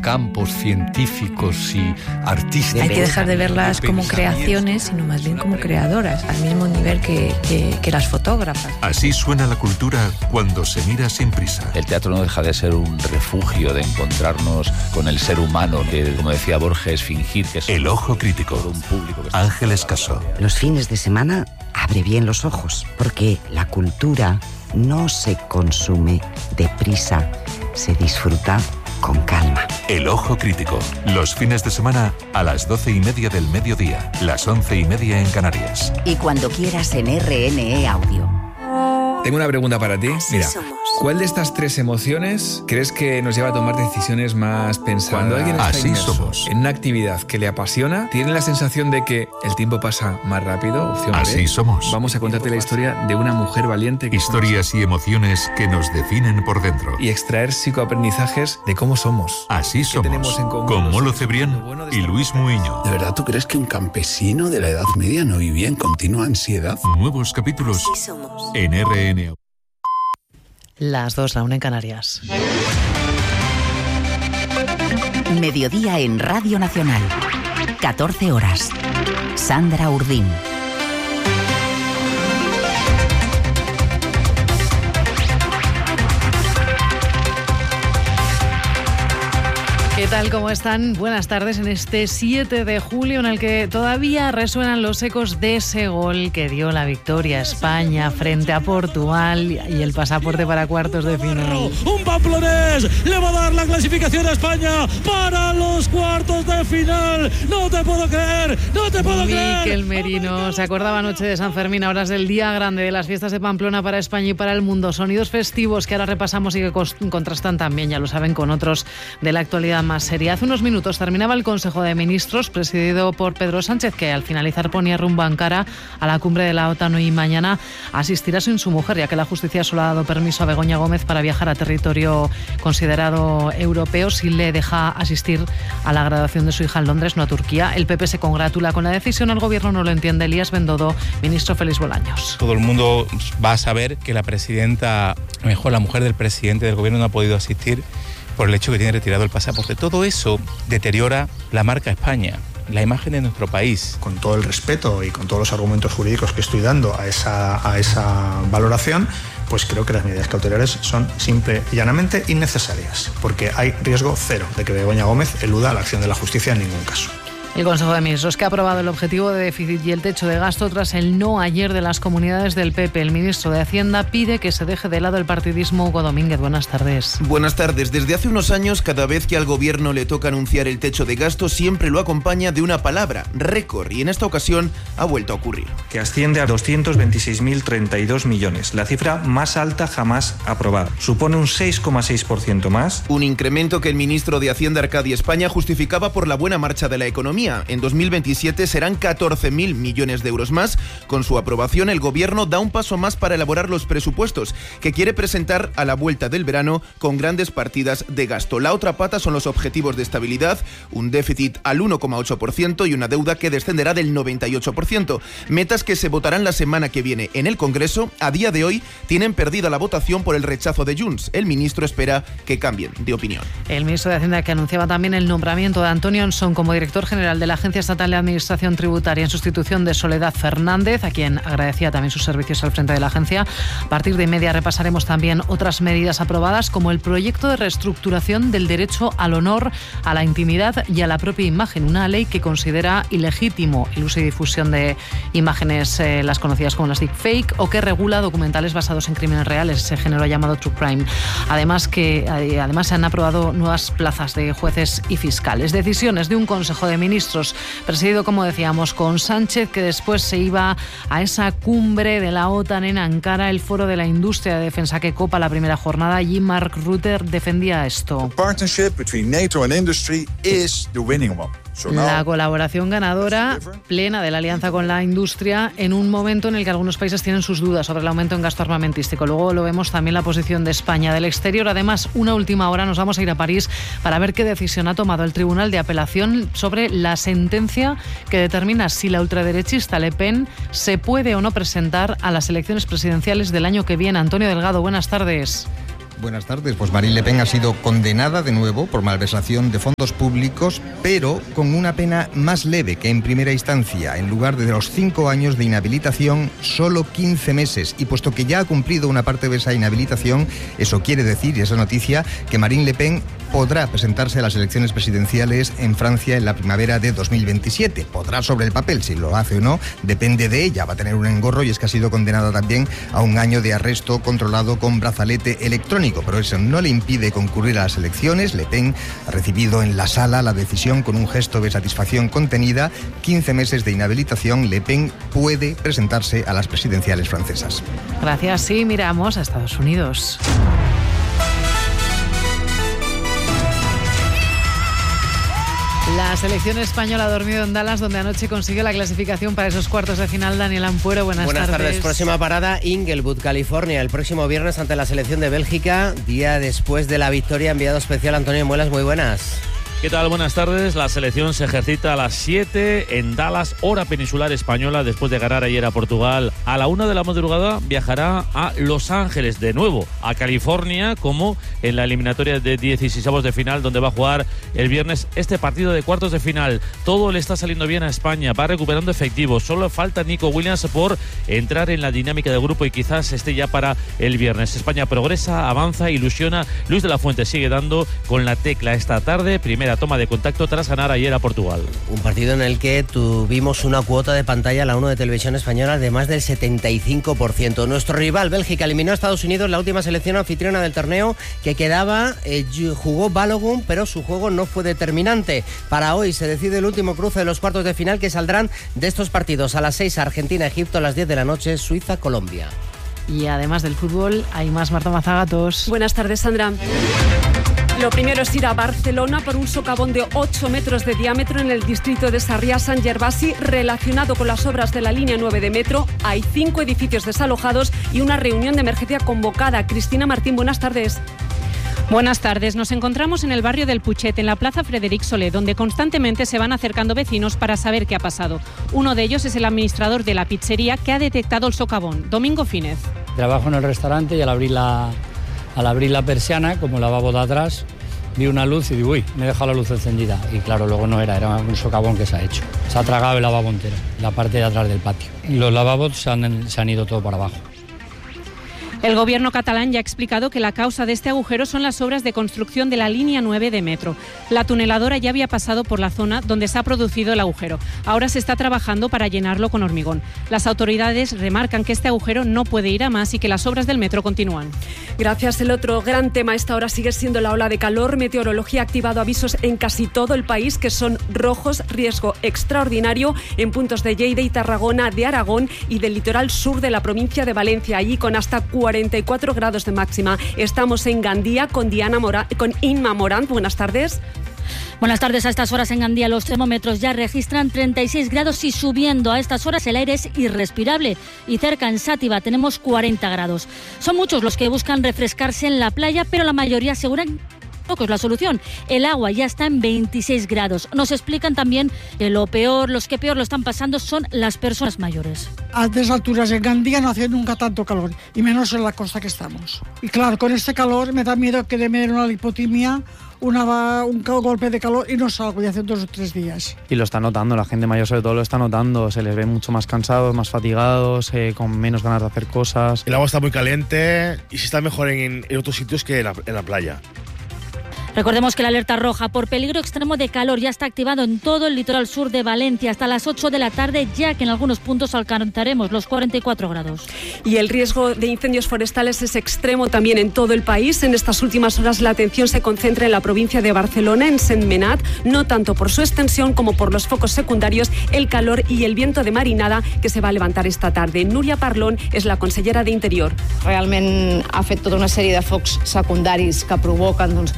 campos científicos y artísticos. Hay que dejar de verlas como creaciones, sino más bien como creadoras, al mismo nivel que las fotógrafas. Así suena la cultura cuando se mira sin prisa. El teatro no deja de ser un refugio de encontrarnos con el ser humano, que, como decía Borges, fingir que es El Ojo Crítico. un público que Ángeles Caso. Los fines de semana abre bien los ojos, porque la cultura no se consume deprisa, se disfruta con calma. El Ojo Crítico. Los fines de semana a las 12:30 del mediodía, las 11:30 en Canarias. Y cuando quieras en RNE Audio. Tengo una pregunta para ti. Así Mira, somos. ¿cuál de estas tres emociones crees que nos lleva a tomar decisiones más pensadas? Cuando alguien está Así inmerso somos. en una actividad que le apasiona, tiene la sensación de que el tiempo pasa más rápido. Opción B. Así somos. Vamos a contarte la historia de una mujer valiente que Historias y emociones que nos definen por dentro. y extraer psicoaprendizajes de cómo somos. Así ¿Qué somos. tenemos en común Con los Molo seres Cebrián humanos? Lo bueno de y esta Luis Muiño. ¿De verdad tú crees que un campesino de la Edad Media no vivía en continua ansiedad? Nuevos capítulos Así somos. en RN. Las 2, la 1 en Canarias. Mediodía en Radio Nacional. 14 horas. Sandra Urdín. ¿Qué tal? ¿Cómo están? Buenas tardes en este 7 de julio en el que todavía resuenan los ecos de ese gol que dio la victoria a España frente a Portugal y el pasaporte para cuartos de final. Un pamplonés le va a dar la clasificación a España para los cuartos de final. No te puedo creer, no te puedo creer. Miquel Merino se acordaba anoche de San Fermín, ahora es del día grande de las fiestas de Pamplona para España y para el mundo. Sonidos festivos que ahora repasamos y que contrastan también, ya lo saben, con otros de la actualidad más seria. Hace unos minutos terminaba el Consejo de Ministros presidido por Pedro Sánchez, que al finalizar ponía rumbo a Ankara a la cumbre de la OTAN y mañana asistirá sin su mujer, ya que la justicia solo ha dado permiso a Begoña Gómez para viajar a territorio considerado europeo si le deja asistir a la graduación de su hija en Londres, no a Turquía. El PP se congratula con la decisión, el gobierno no lo entiende. Elías Bendodo, ministro Félix Bolaños. Todo el mundo va a saber que la presidenta, mejor la mujer del presidente del gobierno, no ha podido asistir por el hecho que tiene retirado el pasaporte. Todo eso deteriora la marca España, la imagen de nuestro país. Con todo el respeto y con todos los argumentos jurídicos que estoy dando a esa valoración, pues creo que las medidas cautelares son simple y llanamente innecesarias, porque hay riesgo cero de que Begoña Gómez eluda la acción de la justicia en ningún caso. El Consejo de Ministros que ha aprobado el objetivo de déficit y el techo de gasto tras el no ayer de las comunidades del PP. El ministro de Hacienda pide que se deje de lado el partidismo. Hugo Domínguez, buenas tardes. Buenas tardes. Desde hace unos años, cada vez que al gobierno le toca anunciar el techo de gasto, siempre lo acompaña de una palabra, récord, y en esta ocasión ha vuelto a ocurrir. Que asciende a 226.032 millones, la cifra más alta jamás aprobada. Supone un 6,6% más. Un incremento que el ministro de Hacienda, Arcadio España, justificaba por la buena marcha de la economía. En 2027 serán 14.000 millones de euros más. Con su aprobación, el gobierno da un paso más para elaborar los presupuestos que quiere presentar a la vuelta del verano con grandes partidas de gasto. La otra pata son los objetivos de estabilidad, un déficit al 1,8% y una deuda que descenderá del 98%. Metas que se votarán la semana que viene en el Congreso. A día de hoy tienen perdida la votación por el rechazo de Junts. El ministro espera que cambien de opinión. El ministro de Hacienda que anunciaba también el nombramiento de Antonio Ansón como director general de la Agencia Estatal de Administración Tributaria en sustitución de Soledad Fernández, a quien agradecía también sus servicios al frente de la agencia. A partir de media repasaremos también otras medidas aprobadas, como el proyecto de reestructuración del derecho al honor, a la intimidad y a la propia imagen, una ley que considera ilegítimo el uso y difusión de imágenes, las conocidas como las deepfake, o que regula documentales basados en crímenes reales, ese género llamado true crime. Además se han aprobado nuevas plazas de jueces y fiscales. Decisiones de un Consejo de Ministros presidido, como decíamos, con Sánchez, que después se iba a esa cumbre de la OTAN en Ankara, el foro de la industria de defensa que copa la primera jornada. Allí Mark Rutte defendía esto. La colaboración ganadora plena de la alianza con la industria en un momento en el que algunos países tienen sus dudas sobre el aumento en gasto armamentístico. Luego lo vemos también la posición de España del exterior. Además, una última hora, nos vamos a ir a París para ver qué decisión ha tomado el Tribunal de Apelación sobre la sentencia que determina si la ultraderechista Le Pen se puede o no presentar a las elecciones presidenciales del año que viene. Antonio Delgado, buenas tardes. Buenas tardes. Pues Marine Le Pen ha sido condenada de nuevo por malversación de fondos públicos, pero con una pena más leve que en primera instancia. En lugar de los 5 años de inhabilitación, solo 15 meses. Y puesto que ya ha cumplido una parte de esa inhabilitación, eso quiere decir, y esa noticia, que Marine Le Pen podrá presentarse a las elecciones presidenciales en Francia en la primavera de 2027. Podrá sobre el papel, si lo hace o no, depende de ella. Va a tener un engorro y es que ha sido condenada también a 1 año de arresto controlado con brazalete electrónico, pero eso no le impide concurrir a las elecciones. Le Pen ha recibido en la sala la decisión con un gesto de satisfacción contenida. 15 meses de inhabilitación, Le Pen puede presentarse a las presidenciales francesas. Gracias. Sí, miramos a Estados Unidos. La selección española ha dormido en Dallas, donde anoche consiguió la clasificación para esos cuartos de final. Daniel Ampuero, buenas tardes. Próxima parada, Inglewood, California, el próximo viernes ante la selección de Bélgica, día después de la victoria. Enviado especial Antonio Muelas, muy buenas. ¿Qué tal? Buenas tardes. La selección se ejercita a las 7 en Dallas, hora peninsular española, después de ganar ayer a Portugal. A la 1 de la madrugada viajará a Los Ángeles, de nuevo a California, como en la eliminatoria de 16avos de final, donde va a jugar el viernes este partido de cuartos de final. Todo le está saliendo bien a España, va recuperando efectivos. Solo falta Nico Williams por entrar en la dinámica del grupo y quizás esté ya para el viernes. España progresa, avanza, ilusiona. Luis de la Fuente sigue dando con la tecla esta tarde. Primera toma de contacto tras ganar ayer a Portugal. Un partido en el que tuvimos una cuota de pantalla, la 1 de Televisión Española, de más del 75%. Nuestro rival, Bélgica, eliminó a Estados Unidos, la última selección anfitriona del torneo que quedaba. Jugó Balogun, pero su juego no fue determinante. Para hoy se decide el último cruce de los cuartos de final, que saldrán de estos partidos a las 6 Argentina-Egipto, a las 10 de la noche Suiza-Colombia. Y además del fútbol, hay más. Marta Mazagatos. Buenas tardes, Sandra. Lo primero es ir a Barcelona por un socavón de 8 metros de diámetro en el distrito de Sarriá-Sant Gervasi, relacionado con las obras de la línea 9 de metro. Hay 5 edificios desalojados y una reunión de emergencia convocada. Cristina Martín, buenas tardes. Buenas tardes. Nos encontramos en el barrio del Puchet, en la plaza Frederic Solé, donde constantemente se van acercando vecinos para saber qué ha pasado. Uno de ellos es el administrador de la pizzería, que ha detectado el socavón. Domingo Fínez. Trabajo en el restaurante y al abrir la persiana, como lavabo de atrás, vi una luz y digo, uy, me he dejado la luz encendida. Y claro, luego no era un socavón que se ha hecho. Se ha tragado el lavabo entero, la parte de atrás del patio. Y los lavabos se han ido todo para abajo. El gobierno catalán ya ha explicado que la causa de este agujero son las obras de construcción de la línea 9 de metro. La tuneladora ya había pasado por la zona donde se ha producido el agujero. Ahora se está trabajando para llenarlo con hormigón. Las autoridades remarcan que este agujero no puede ir a más y que las obras del metro continúan. Gracias. El otro gran tema a esta hora sigue siendo la ola de calor. Meteorología ha activado avisos en casi todo el país que son rojos, riesgo extraordinario en puntos de Lleida y Tarragona, de Aragón y del litoral sur de la provincia de Valencia, allí con hasta 44 grados de máxima. Estamos en Gandía con Inma Morán. Buenas tardes. Buenas tardes. A estas horas en Gandía los termómetros ya registran 36 grados y subiendo. A estas horas el aire es irrespirable y cerca en Sátiva tenemos 40 grados. Son muchos los que buscan refrescarse en la playa, pero la mayoría aseguran poco es la solución. El agua ya está en 26 grados. Nos explican también que los que peor lo están pasando son las personas mayores. A estas alturas en Gandía no hace nunca tanto calor, y menos en la costa que estamos. Y claro, con este calor me da miedo que me den una lipotimia, un golpe de calor y no salgo ya hace 2 o 3 días. Y lo está notando, la gente mayor sobre todo lo está notando, se les ve mucho más cansados, más fatigados, con menos ganas de hacer cosas. El agua está muy caliente y se está mejor en otros sitios que en la playa. Recordemos que la alerta roja por peligro extremo de calor ya está activado en todo el litoral sur de Valencia hasta las 8 de la tarde, ya que en algunos puntos alcanzaremos los 44 grados. Y el riesgo de incendios forestales es extremo también en todo el país. En estas últimas horas la atención se concentra en la provincia de Barcelona, en Sentmenat, no tanto por su extensión como por los focos secundarios, el calor y el viento de marinada que se va a levantar esta tarde. Núria Parlon és la consellera d'Interior. Realment ha fet tota una sèrie de focs secundaris que provoquen que haguem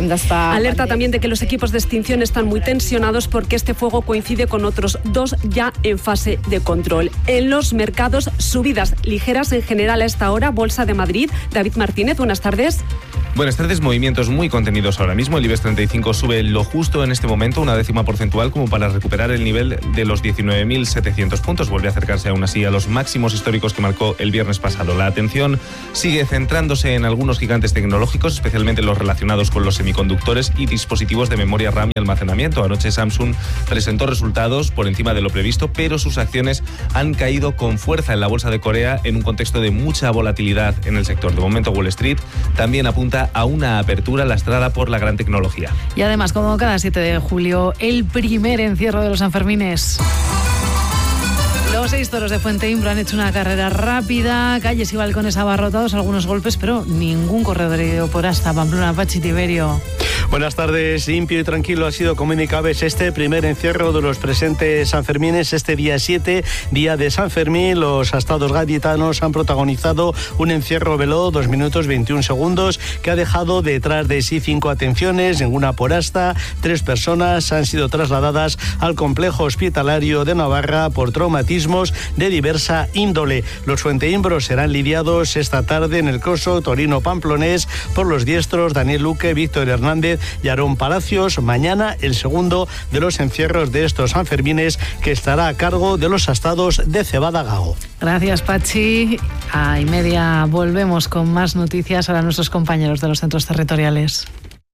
Alerta también de que los equipos de extinción están muy tensionados porque este fuego coincide con otros 2 ya en fase de control. En los mercados, subidas ligeras en general a esta hora. Bolsa de Madrid. David Martínez, buenas tardes. Buenas tardes, movimientos muy contenidos ahora mismo. El IBEX 35 sube lo justo en este momento, una décima porcentual, como para recuperar el nivel de los 19.700 puntos. Vuelve a acercarse aún así a los máximos históricos que marcó el viernes pasado. La atención sigue centrándose en algunos gigantes tecnológicos, especialmente los relacionados con los semiconductores y dispositivos de memoria RAM y almacenamiento. Anoche Samsung presentó resultados por encima de lo previsto, pero sus acciones han caído con fuerza en la bolsa de Corea en un contexto de mucha volatilidad en el sector. De momento, Wall Street también apunta a una apertura lastrada por la gran tecnología. Y además, como cada 7 de julio, el primer encierro de los Sanfermines. Los 6 toros de Fuenteimbro han hecho una carrera rápida, calles y balcones abarrotados, algunos golpes, pero ningún corredor herido por hasta Pamplona. Pachi Tiberio. Buenas tardes. Limpio y tranquilo ha sido, como indicabais, este primer encierro de los presentes Sanfermines. Este día 7, día de San Fermín, los astados gaditanos han protagonizado un encierro veloz, 2 minutos 21 segundos, que ha dejado detrás de sí 5 atenciones, ninguna por asta. 3 personas han sido trasladadas al complejo hospitalario de Navarra por traumatismos de diversa índole. Los fuenteimbros serán lidiados esta tarde en el Coso Torino-Pamplonés por los diestros Daniel Luque, Víctor Hernández y Aarón Palacios. Mañana el segundo de los encierros de estos Sanfermines, que estará a cargo de los astados de Cebada Gago. Gracias, Pachi. A 1:30 volvemos con más noticias a nuestros compañeros de los centros territoriales.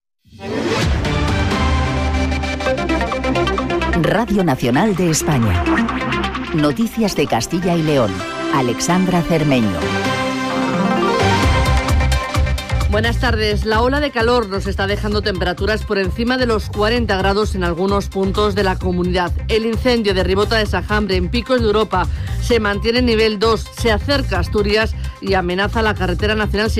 Radio Nacional de España. Noticias de Castilla y León. Alexandra Cermeño. Buenas tardes. La ola de calor nos está dejando temperaturas por encima de los 40 grados en algunos puntos de la comunidad. El incendio de Ribota de Sajambre, en Picos de Europa, se mantiene en nivel 2, se acerca a Asturias y amenaza la carretera nacional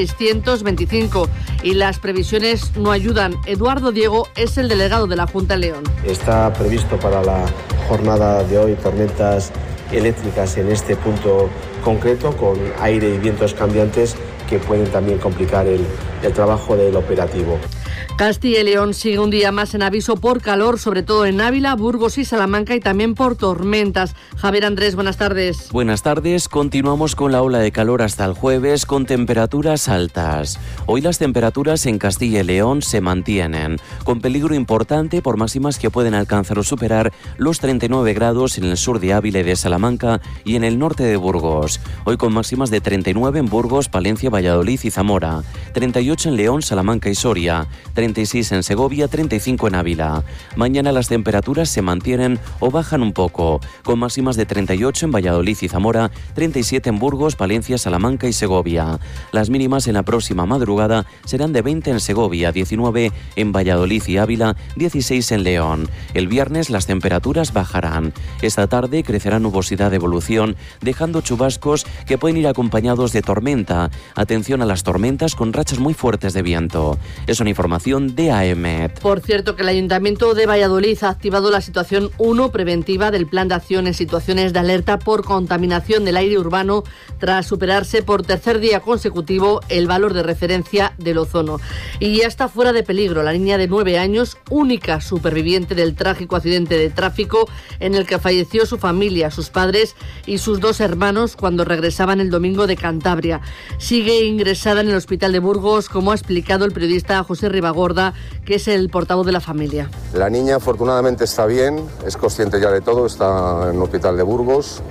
625. Y las previsiones no ayudan. Eduardo Diego es el delegado de la Junta de León. Está previsto para la jornada de hoy tormentas eléctricas en este punto concreto, con aire y vientos cambiantes que pueden también complicar el trabajo del operativo. Castilla y León sigue un día más en aviso por calor, sobre todo en Ávila, Burgos y Salamanca, y también por tormentas. Javier Andrés, buenas tardes. Buenas tardes. Continuamos con la ola de calor hasta el jueves, con temperaturas altas. Hoy las temperaturas en Castilla y León se mantienen, con peligro importante por máximas que pueden alcanzar o superar los 39 grados en el sur de Ávila y de Salamanca y en el norte de Burgos. Hoy con máximas de 39 en Burgos, Palencia, Valladolid y Zamora, 38 en León, Salamanca y Soria, 36 en Segovia, 35 en Ávila. Mañana las temperaturas se mantienen o bajan un poco, con máximas de 38 en Valladolid y Zamora, 37 en Burgos, Palencia, Salamanca y Segovia. Las mínimas en la próxima madrugada serán de 20 en Segovia, 19 en Valladolid y Ávila, 16 en León. El viernes las temperaturas bajarán. Esta tarde crecerá nubosidad de evolución, dejando chubascos que pueden ir acompañados de tormenta. Atención a las tormentas con rachas muy fuertes de viento. Es una información de AEMET. Por cierto, que el Ayuntamiento de Valladolid ha activado la situación 1 preventiva del Plan de Acción en situaciones de alerta por contaminación del aire urbano, tras superarse por tercer día consecutivo el valor de referencia del ozono. Y ya está fuera de peligro la niña de 9 años, única superviviente del trágico accidente de tráfico en el que falleció su familia, sus padres y sus 2 hermanos cuando regresaban el domingo de Cantabria. Sigue ingresada en el hospital de Burgos, como ha explicado el periodista José Ribagorda, que es el portavoz de la familia. La niña afortunadamente está bien, es consciente ya de todo, está en el hospital de Burgos.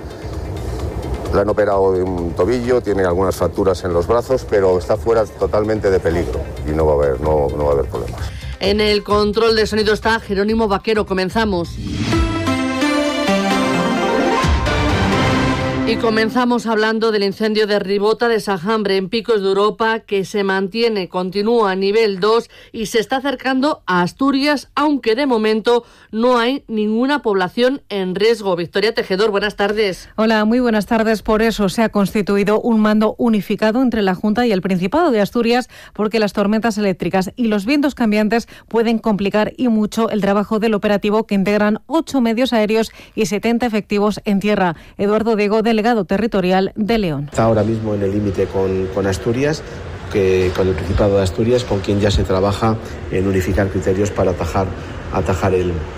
La han operado de un tobillo, tiene algunas fracturas en los brazos, pero está fuera totalmente de peligro y no va a haber problemas. En el control de sonido está Jerónimo Vaquero. Comenzamos. Y comenzamos hablando del incendio de Ribota de Sajambre, en Picos de Europa, que se mantiene, continúa a nivel 2 y se está acercando a Asturias, aunque de momento no hay ninguna población en riesgo. Victoria Tejedor, buenas tardes. Hola, muy buenas tardes. Por eso se ha constituido un mando unificado entre la Junta y el Principado de Asturias, porque las tormentas eléctricas y los vientos cambiantes pueden complicar y mucho el trabajo del operativo, que integran 8 medios aéreos y 70 efectivos en tierra. Eduardo Diego, delegado territorial de León. Está ahora mismo en el límite con Asturias, que con el Principado de Asturias, con quien ya se trabaja en unificar criterios para atajar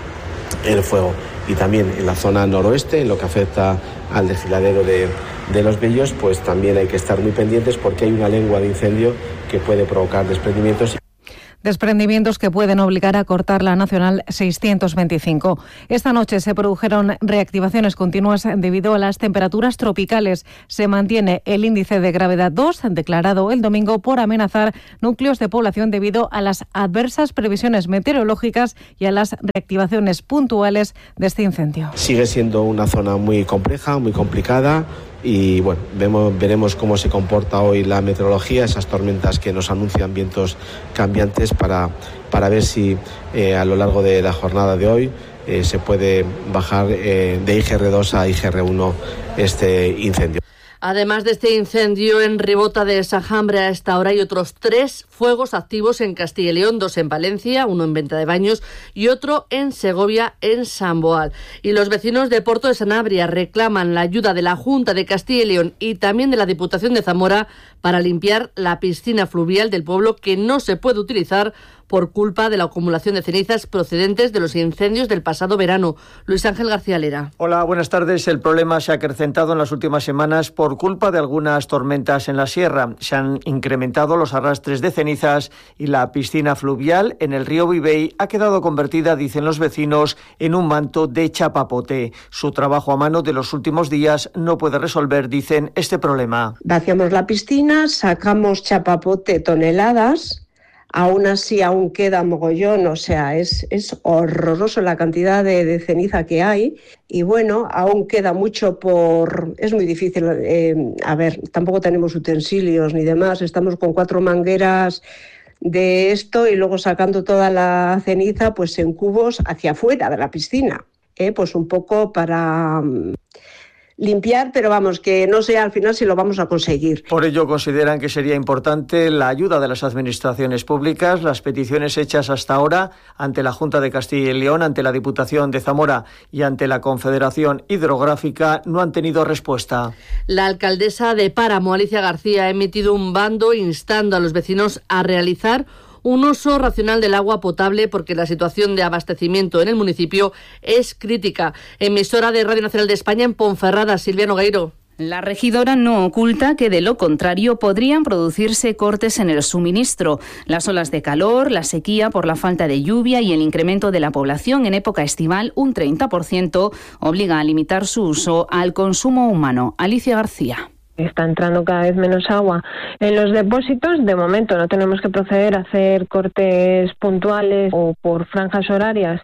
el fuego. Y también en la zona noroeste, en lo que afecta al desfiladero de Los Bellos, pues también hay que estar muy pendientes porque hay una lengua de incendio que puede provocar desprendimientos. Desprendimientos que pueden obligar a cortar la Nacional 625. Esta noche se produjeron reactivaciones continuas debido a las temperaturas tropicales. Se mantiene el índice de gravedad 2, declarado el domingo por amenazar núcleos de población debido a las adversas previsiones meteorológicas y a las reactivaciones puntuales de este incendio. Sigue siendo una zona muy compleja, muy complicada. Y bueno, veremos cómo se comporta hoy la meteorología, esas tormentas que nos anuncian vientos cambiantes para ver si a lo largo de la jornada de hoy se puede bajar de IGR2 a IGR1 este incendio. Además de este incendio en Ribota de Sajambre, a esta hora hay otros 3 fuegos activos en Castilla y León, 2 en Valencia, 1 en Venta de Baños y otro en Segovia, en San Boal. Y los vecinos de Porto de Sanabria reclaman la ayuda de la Junta de Castilla y León y también de la Diputación de Zamora para limpiar la piscina fluvial del pueblo, que no se puede utilizar por culpa de la acumulación de cenizas procedentes de los incendios del pasado verano. Luis Ángel García Lera. Hola, buenas tardes. El problema se ha acrecentado en las últimas semanas por culpa de algunas tormentas en la sierra. Se han incrementado los arrastres de cenizas y la piscina fluvial en el río Vivey ha quedado convertida, dicen los vecinos, en un manto de chapapote. Su trabajo a mano de los últimos días no puede resolver, dicen, este problema. Vaciamos la piscina, sacamos chapapote toneladas. Aún así, aún queda mogollón, o sea, es horroroso la cantidad de ceniza que hay. Y bueno, aún queda mucho es muy difícil, tampoco tenemos utensilios ni demás, estamos con 4 mangueras de esto y luego sacando toda la ceniza pues en cubos hacia afuera de la piscina, pues un poco para limpiar, pero vamos, que no sé al final si lo vamos a conseguir. Por ello consideran que sería importante la ayuda de las administraciones públicas. Las peticiones hechas hasta ahora ante la Junta de Castilla y León, ante la Diputación de Zamora y ante la Confederación Hidrográfica no han tenido respuesta. La alcaldesa de Páramo, Alicia García, ha emitido un bando instando a los vecinos a realizar un uso racional del agua potable porque la situación de abastecimiento en el municipio es crítica. Emisora de Radio Nacional de España en Ponferrada, Silvia Nogueiro. La regidora no oculta que, de lo contrario, podrían producirse cortes en el suministro. Las olas de calor, la sequía por la falta de lluvia y el incremento de la población en época estival, un 30%, obliga a limitar su uso al consumo humano. Alicia García. Está entrando cada vez menos agua en los depósitos. De momento no tenemos que proceder a hacer cortes puntuales o por franjas horarias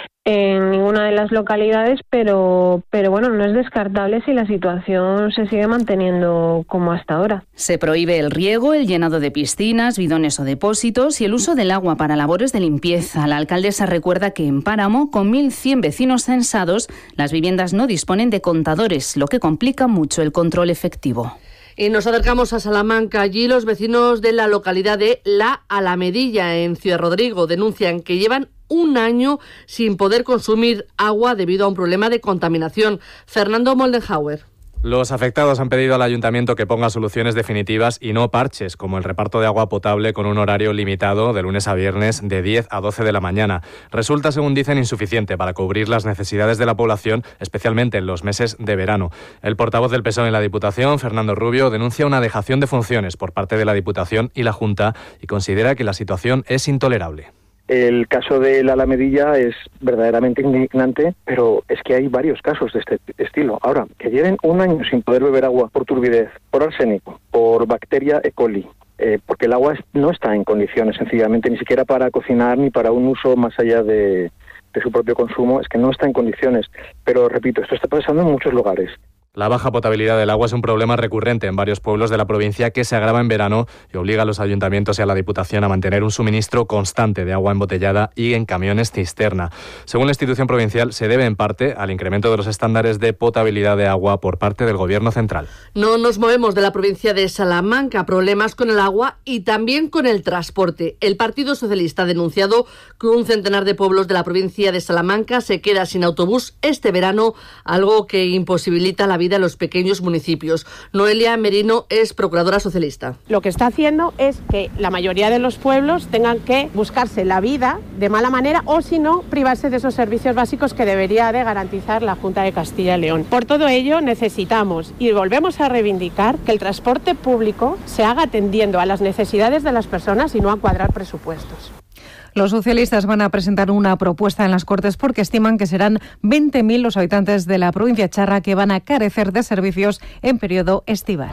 en ninguna de las localidades, pero bueno, no es descartable si la situación se sigue manteniendo como hasta ahora. Se prohíbe el riego, el llenado de piscinas, bidones o depósitos y el uso del agua para labores de limpieza. La alcaldesa recuerda que en Páramo, con 1.100 vecinos censados, las viviendas no disponen de contadores, lo que complica mucho el control efectivo. Y nos acercamos a Salamanca. Allí los vecinos de la localidad de La Alamedilla, en Ciudad Rodrigo, denuncian que llevan un año sin poder consumir agua debido a un problema de contaminación. Fernando Moldenhauer. Los afectados han pedido al ayuntamiento que ponga soluciones definitivas y no parches, como el reparto de agua potable con un horario limitado de lunes a viernes de 10 a 12 de la mañana. Resulta, según dicen, insuficiente para cubrir las necesidades de la población, especialmente en los meses de verano. El portavoz del PSOE en la Diputación, Fernando Rubio, denuncia una dejación de funciones por parte de la Diputación y la Junta y considera que la situación es intolerable. El caso de la Alamedilla es verdaderamente indignante, pero es que hay varios casos de este estilo. Ahora, que lleven un año sin poder beber agua por turbidez, por arsénico, por bacteria E. coli, porque el agua no está en condiciones, sencillamente, ni siquiera para cocinar ni para un uso más allá de su propio consumo, es que no está en condiciones. Pero, repito, esto está pasando en muchos lugares. La baja potabilidad del agua es un problema recurrente en varios pueblos de la provincia que se agrava en verano y obliga a los ayuntamientos y a la Diputación a mantener un suministro constante de agua embotellada y en camiones cisterna. Según la institución provincial, se debe en parte al incremento de los estándares de potabilidad de agua por parte del Gobierno central. No nos movemos de la provincia de Salamanca. Problemas con el agua y también con el transporte. El Partido Socialista ha denunciado que un centenar de pueblos de la provincia de Salamanca se queda sin autobús este verano, algo que imposibilita la vida vida en los pequeños municipios. Noelia Merino es procuradora socialista. Lo que está haciendo es que la mayoría de los pueblos tengan que buscarse la vida de mala manera o, si no, privarse de esos servicios básicos que debería de garantizar la Junta de Castilla y León. Por todo ello, necesitamos y volvemos a reivindicar que el transporte público se haga atendiendo a las necesidades de las personas y no a cuadrar presupuestos. Los socialistas van a presentar una propuesta en las Cortes porque estiman que serán 20.000 los habitantes de la provincia charra que van a carecer de servicios en periodo estival.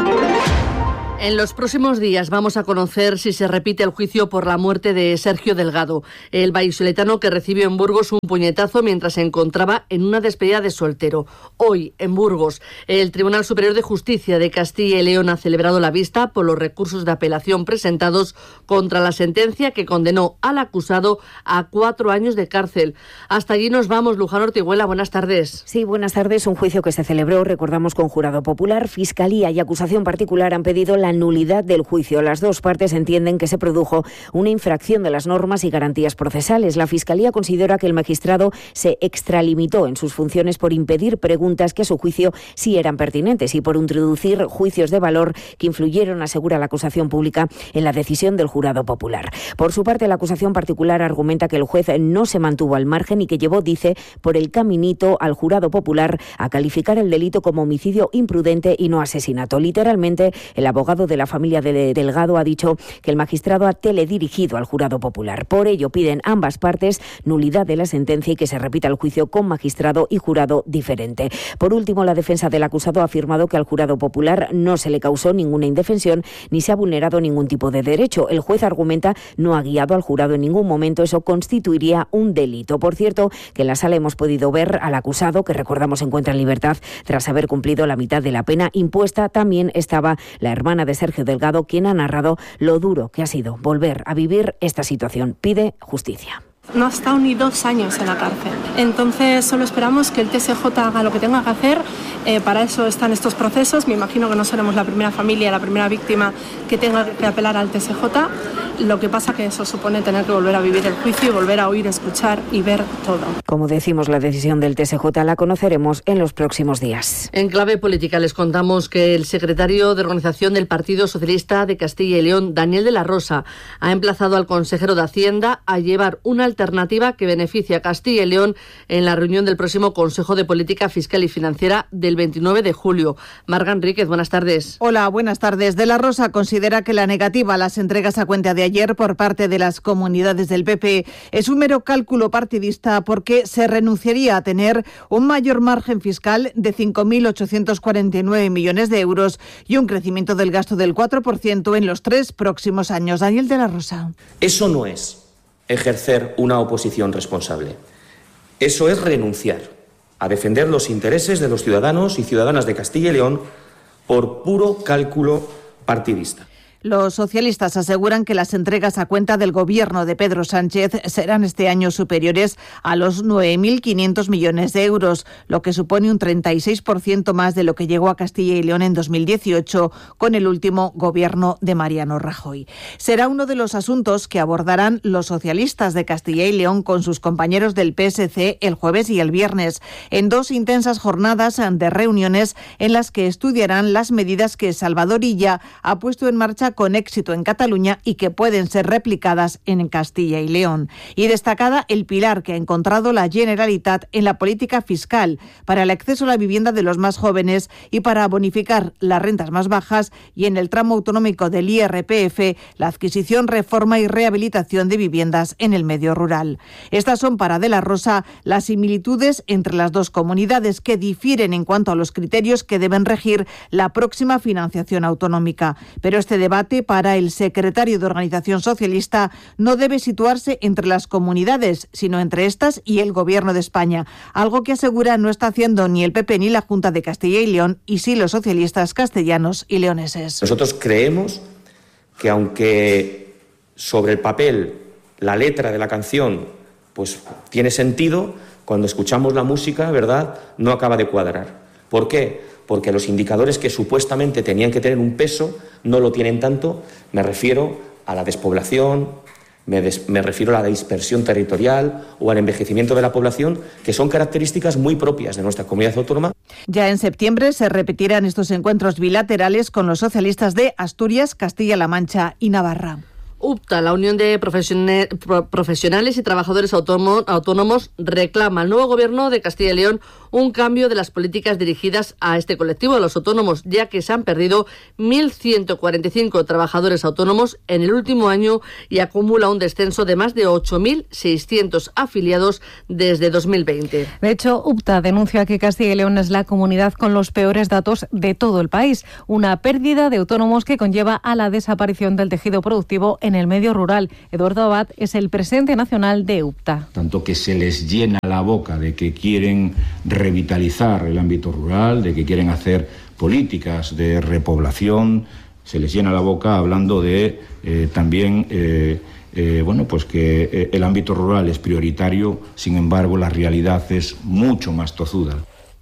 En los próximos días vamos a conocer si se repite el juicio por la muerte de Sergio Delgado, el vallisoletano que recibió en Burgos un puñetazo mientras se encontraba en una despedida de soltero. Hoy, en Burgos, el Tribunal Superior de Justicia de Castilla y León ha celebrado la vista por los recursos de apelación presentados contra la sentencia que condenó al acusado a 4 años de cárcel. Hasta allí nos vamos. Luján Ortiguela, buenas tardes. Sí, buenas tardes. Un juicio que se celebró, recordamos, con jurado popular. Fiscalía y acusación particular han pedido la nulidad del juicio. Las dos partes entienden que se produjo una infracción de las normas y garantías procesales. La Fiscalía considera que el magistrado se extralimitó en sus funciones por impedir preguntas que a su juicio sí eran pertinentes y por introducir juicios de valor que influyeron, asegura la acusación pública, en la decisión del jurado popular. Por su parte, la acusación particular argumenta que el juez no se mantuvo al margen y que llevó, dice, por el caminito al jurado popular a calificar el delito como homicidio imprudente y no asesinato. Literalmente, el abogado de la familia de Delgado ha dicho que el magistrado ha teledirigido al jurado popular. Por ello, piden ambas partes nulidad de la sentencia y que se repita el juicio con magistrado y jurado diferente. Por último, la defensa del acusado ha afirmado que al jurado popular no se le causó ninguna indefensión ni se ha vulnerado ningún tipo de derecho. El juez argumenta no ha guiado al jurado en ningún momento. Eso constituiría un delito. Por cierto, que en la sala hemos podido ver al acusado, que recordamos se encuentra en libertad tras haber cumplido la mitad de la pena impuesta. También estaba la hermana de Sergio Delgado, quien ha narrado lo duro que ha sido volver a vivir esta situación. Pide justicia. No ha estado ni 2 años en la cárcel. Entonces solo esperamos que el TSJ haga lo que tenga que hacer. Para eso están estos procesos. Me imagino que no seremos la primera familia, la primera víctima que tenga que apelar al TSJ. Lo que pasa que eso supone tener que volver a vivir el juicio y volver a oír, escuchar y ver todo. Como decimos, la decisión del TSJ la conoceremos en los próximos días. En clave política les contamos que el secretario de Organización del Partido Socialista de Castilla y León, Daniel de la Rosa, ha emplazado al consejero de Hacienda a llevar una alternativa que beneficie a Castilla y León en la reunión del próximo Consejo de Política Fiscal y Financiera del 29 de julio. Marga Enríquez, buenas tardes. Hola, buenas tardes. De la Rosa considera que la negativa a las entregas a cuenta de ayer por parte de las comunidades del PP es un mero cálculo partidista porque se renunciaría a tener un mayor margen fiscal de 5.849 millones de euros y un crecimiento del gasto del 4% en los 3 próximos años. Daniel de la Rosa. Eso no es ejercer una oposición responsable. Eso es renunciar a defender los intereses de los ciudadanos y ciudadanas de Castilla y León por puro cálculo partidista. Los socialistas aseguran que las entregas a cuenta del gobierno de Pedro Sánchez serán este año superiores a los 9.500 millones de euros, lo que supone un 36% más de lo que llegó a Castilla y León en 2018 con el último gobierno de Mariano Rajoy. Será uno de los asuntos que abordarán los socialistas de Castilla y León con sus compañeros del PSC el jueves y el viernes, en 2 intensas jornadas de reuniones en las que estudiarán las medidas que Salvador Illa ha puesto en marcha con éxito en Cataluña y que pueden ser replicadas en Castilla y León. Y destacada el pilar que ha encontrado la Generalitat en la política fiscal para el acceso a la vivienda de los más jóvenes y para bonificar las rentas más bajas y en el tramo autonómico del IRPF la adquisición, reforma y rehabilitación de viviendas en el medio rural. Estas son para De la Rosa las similitudes entre las dos comunidades que difieren en cuanto a los criterios que deben regir la próxima financiación autonómica. Pero este debate para el secretario de Organización Socialista no debe situarse entre las comunidades, sino entre estas y el Gobierno de España, algo que asegura no está haciendo ni el PP ni la Junta de Castilla y León, y sí los socialistas castellanos y leoneses. Nosotros creemos que aunque sobre el papel la letra de la canción pues tiene sentido, cuando escuchamos la música, ¿verdad?, no acaba de cuadrar. ¿Por qué? Porque los indicadores que supuestamente tenían que tener un peso no lo tienen tanto. Me refiero a la despoblación, Me refiero a la dispersión territorial o al envejecimiento de la población, que son características muy propias de nuestra comunidad autónoma. Ya en septiembre se repetirán estos encuentros bilaterales con los socialistas de Asturias, Castilla-La Mancha y Navarra. UPTA, la Unión de Profesionales y Trabajadores Autónomos, reclama al nuevo Gobierno de Castilla y León un cambio de las políticas dirigidas a este colectivo de los autónomos, ya que se han perdido 1.145 trabajadores autónomos en el último año y acumula un descenso de más de 8.600 afiliados desde 2020. De hecho, UPTA denuncia que Castilla y León es la comunidad con los peores datos de todo el país, una pérdida de autónomos que conlleva a la desaparición del tejido productivo en el medio rural. Eduardo Abad es el presidente nacional de UPTA. Tanto que se les llena la boca de que quieren revitalizar el ámbito rural, de que quieren hacer políticas de repoblación, se les llena la boca hablando de también que el ámbito rural es prioritario, sin embargo la realidad es mucho más tozuda.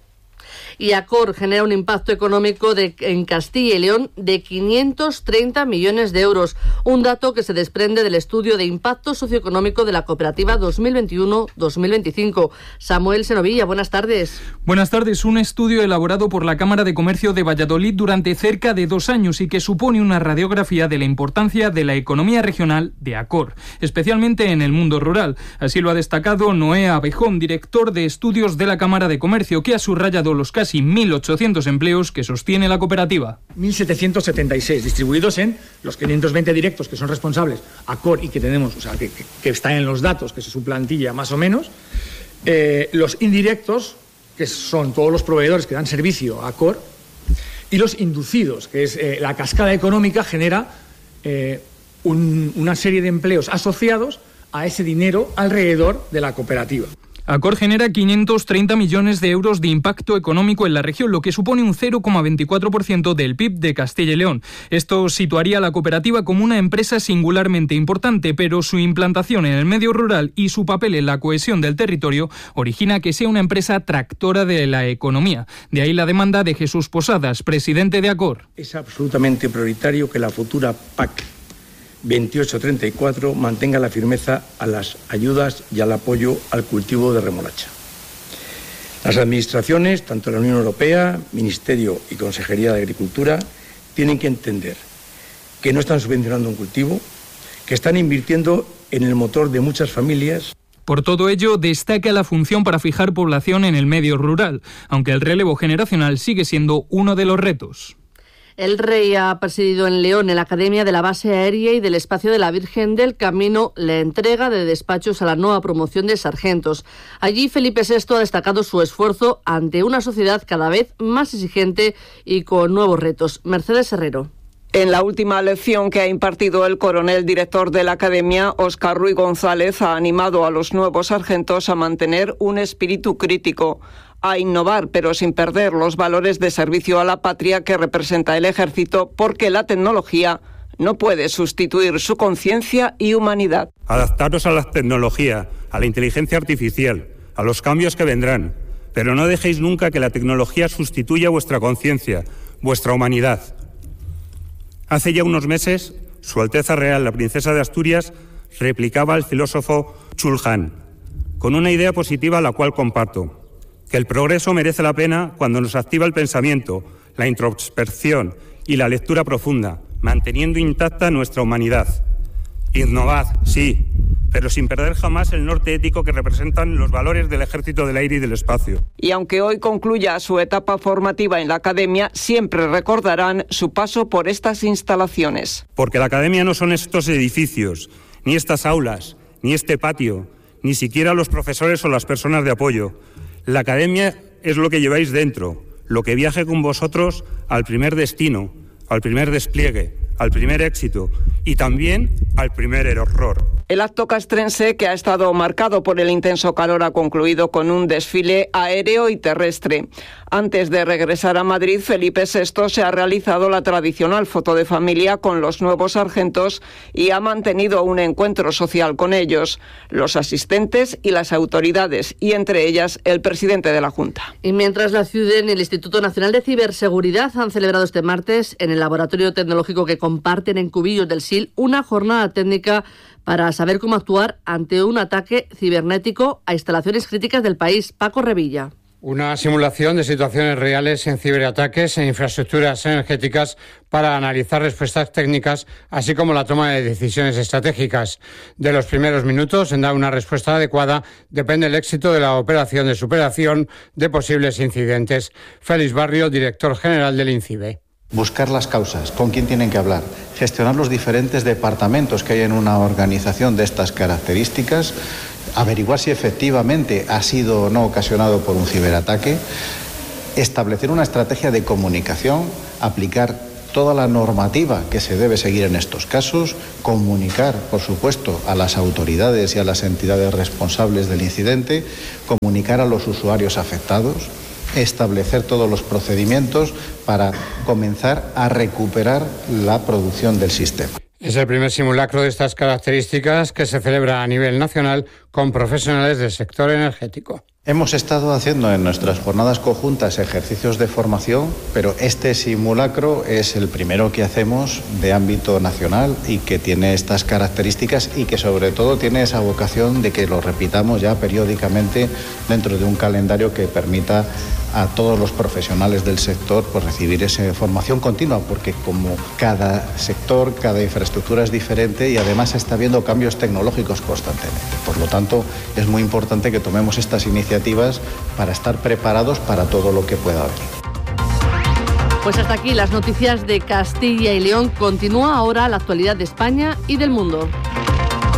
Y Acor genera un impacto económico en Castilla y León de 530 millones de euros, un dato que se desprende del estudio de impacto socioeconómico de la cooperativa 2021-2025. Samuel Senovilla, buenas tardes. Buenas tardes. Un estudio elaborado por la Cámara de Comercio de Valladolid durante cerca de 2 años y que supone una radiografía de la importancia de la economía regional de Acor, especialmente en el mundo rural. Así lo ha destacado Noé Abejón, director de estudios de la Cámara de Comercio, que ha subrayado los casi 1.800 empleos que sostiene la cooperativa. 1.776 distribuidos en los 520 directos que son responsables Acor y que tenemos, que están en los datos, que es su plantilla más o menos, los indirectos, que son todos los proveedores que dan servicio a Acor, y los inducidos, que es la cascada económica genera una serie de empleos asociados a ese dinero alrededor de la cooperativa. Acor genera 530 millones de euros de impacto económico en la región, lo que supone un 0,24% del PIB de Castilla y León. Esto situaría a la cooperativa como una empresa singularmente importante, pero su implantación en el medio rural y su papel en la cohesión del territorio origina que sea una empresa tractora de la economía. De ahí la demanda de Jesús Posadas, presidente de Acor. Es absolutamente prioritario que la futura PAC 28-34 mantenga la firmeza a las ayudas y al apoyo al cultivo de remolacha. Las administraciones, tanto la Unión Europea, Ministerio y Consejería de Agricultura, tienen que entender que no están subvencionando un cultivo, que están invirtiendo en el motor de muchas familias. Por todo ello, destaca la función para fijar población en el medio rural, aunque el relevo generacional sigue siendo uno de los retos. El Rey ha presidido en León, en la Academia de la Base Aérea y del Espacio de la Virgen del Camino, la entrega de despachos a la nueva promoción de sargentos. Allí Felipe VI ha destacado su esfuerzo ante una sociedad cada vez más exigente y con nuevos retos. Mercedes Herrero. En la última lección que ha impartido el coronel director de la Academia, Óscar Ruiz González, ha animado a los nuevos sargentos a mantener un espíritu crítico, a innovar, pero sin perder los valores de servicio a la patria que representa el ejército, porque la tecnología no puede sustituir su conciencia y humanidad. Adaptaros a la tecnología, a la inteligencia artificial, a los cambios que vendrán, pero no dejéis nunca que la tecnología sustituya vuestra conciencia, vuestra humanidad. Hace ya unos meses, Su Alteza Real, la Princesa de Asturias, replicaba al filósofo Chul Han, con una idea positiva la cual comparto: que el progreso merece la pena cuando nos activa el pensamiento, la introspección y la lectura profunda, manteniendo intacta nuestra humanidad. Innovad, sí, pero sin perder jamás el norte ético que representan los valores del Ejército del Aire y del Espacio. Y aunque hoy concluya su etapa formativa en la Academia, siempre recordarán su paso por estas instalaciones. Porque la Academia no son estos edificios, ni estas aulas, ni este patio, ni siquiera los profesores o las personas de apoyo. La Academia es lo que lleváis dentro, lo que viaje con vosotros al primer destino, al primer despliegue, al primer éxito y también al primer error. El acto castrense, que ha estado marcado por el intenso calor, ha concluido con un desfile aéreo y terrestre. Antes de regresar a Madrid, Felipe VI se ha realizado la tradicional foto de familia con los nuevos sargentos y ha mantenido un encuentro social con ellos, los asistentes y las autoridades, y entre ellas el presidente de la Junta. Y mientras la CIUDEN y el Instituto Nacional de Ciberseguridad han celebrado este martes en el laboratorio tecnológico que comparten en Cubillos del Sil una jornada técnica para saber cómo actuar ante un ataque cibernético a instalaciones críticas del país. Paco Revilla. Una simulación de situaciones reales en ciberataques en infraestructuras energéticas para analizar respuestas técnicas, así como la toma de decisiones estratégicas. De los primeros minutos en dar una respuesta adecuada depende el éxito de la operación de superación de posibles incidentes. Félix Barrio, director general del INCIBE. Buscar las causas, con quién tienen que hablar, gestionar los diferentes departamentos que hay en una organización de estas características, averiguar si efectivamente ha sido o no ocasionado por un ciberataque, establecer una estrategia de comunicación, aplicar toda la normativa que se debe seguir en estos casos, comunicar, por supuesto, a las autoridades y a las entidades responsables del incidente, comunicar a los usuarios afectados, establecer todos los procedimientos para comenzar a recuperar la producción del sistema. Es el primer simulacro de estas características que se celebra a nivel nacional con profesionales del sector energético. Hemos estado haciendo en nuestras jornadas conjuntas ejercicios de formación, pero este simulacro es el primero que hacemos de ámbito nacional y que tiene estas características y que sobre todo tiene esa vocación de que lo repitamos ya periódicamente dentro de un calendario que permita a todos los profesionales del sector pues recibir esa formación continua, porque como cada sector, cada infraestructura es diferente y además está habiendo cambios tecnológicos constantemente. Por lo tanto, es muy importante que tomemos estas iniciativas para estar preparados para todo lo que pueda venir. Pues hasta aquí las noticias de Castilla y León. Continúa ahora la actualidad de España y del mundo.